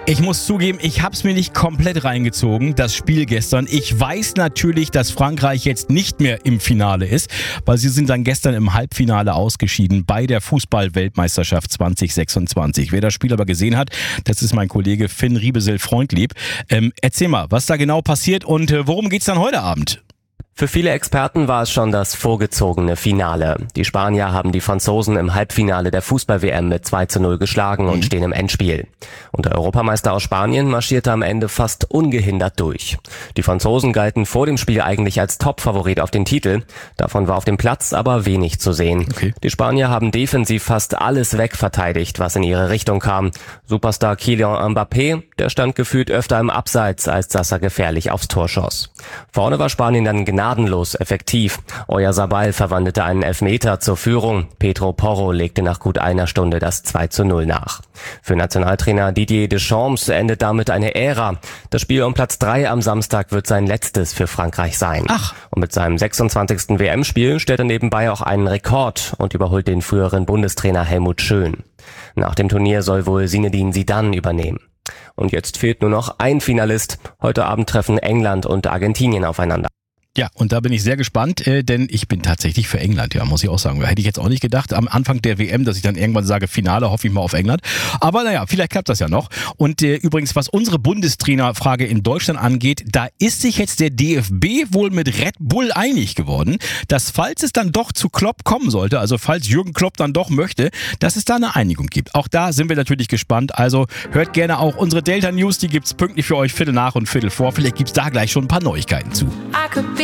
Ich muss zugeben, ich habe es mir nicht komplett reingezogen, das Spiel gestern. Ich weiß natürlich, dass Frankreich jetzt nicht mehr im Finale ist, weil sie sind dann gestern im Halbfinale ausgeschieden bei der Fußball-Weltmeisterschaft 2026. Wer das Spiel aber gesehen hat, das ist mein Kollege Finn Riebesel-Freundlieb. Erzähl mal, was da genau passiert und worum geht's dann heute Abend? Für viele Experten war es schon das vorgezogene Finale. Die Spanier haben die Franzosen im Halbfinale der Fußball-WM mit 2:0 geschlagen und stehen im Endspiel. Und der Europameister aus Spanien marschierte am Ende fast ungehindert durch. Die Franzosen galten vor dem Spiel eigentlich als Top-Favorit auf den Titel. Davon war auf dem Platz aber wenig zu sehen. Okay. Die Spanier haben defensiv fast alles wegverteidigt, was in ihre Richtung kam. Superstar Kylian Mbappé, der stand gefühlt öfter im Abseits, als dass er gefährlich aufs Tor schoss. Vorne war Spanien dann gnadenlos effektiv. Oyarzabal verwandelte einen Elfmeter zur Führung. Pedro Porro legte nach gut einer Stunde das 2:0 nach. Für Nationaltrainer Didier Deschamps endet damit eine Ära. Das Spiel um Platz 3 am Samstag wird sein letztes für Frankreich sein. Und mit seinem 26. WM-Spiel stellt er nebenbei auch einen Rekord und überholt den früheren Bundestrainer Helmut Schön. Nach dem Turnier soll wohl Zinedine Zidane übernehmen. Und jetzt fehlt nur noch ein Finalist. Heute Abend treffen England und Argentinien aufeinander. Ja, und da bin ich sehr gespannt, denn ich bin tatsächlich für England, ja, muss ich auch sagen. Hätte ich jetzt auch nicht gedacht am Anfang der WM, dass ich dann irgendwann sage, Finale, hoffe ich mal auf England. Aber naja, vielleicht klappt das ja noch. Und übrigens, was unsere Bundestrainerfrage in Deutschland angeht, da ist sich jetzt der DFB wohl mit Red Bull einig geworden, dass falls es dann doch zu Klopp kommen sollte, also falls Jürgen Klopp dann doch möchte, dass es da eine Einigung gibt. Auch da sind wir natürlich gespannt. Also hört gerne auch unsere Delta News, die gibt's pünktlich für euch 15:15 und 15:15. Vielleicht gibt's da gleich schon ein paar Neuigkeiten zu.